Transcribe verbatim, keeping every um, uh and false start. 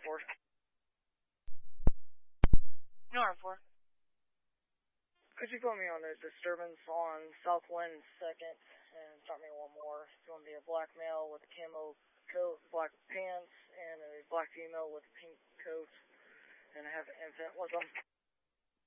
four. Nora four. Could you put me on a disturbance on Southwind second and start me one more? It's going to be a black male with a camo coat, black pants, and a black female with a pink coat, and I have an infant with them.